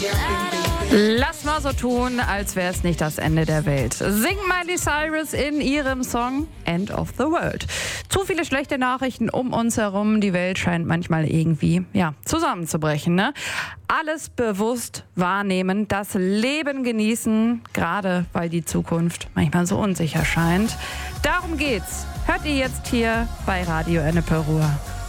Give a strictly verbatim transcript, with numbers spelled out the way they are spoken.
Lass mal so tun, als wäre es nicht das Ende der Welt. Singt Miley Cyrus in ihrem Song End of the World. Zu viele schlechte Nachrichten um uns herum. Die Welt scheint manchmal irgendwie, ja, zusammenzubrechen, ne? Alles bewusst wahrnehmen, das Leben genießen, gerade weil die Zukunft manchmal so unsicher scheint. Darum geht's. Hört ihr jetzt hier bei Radio Ennepe Ruhr.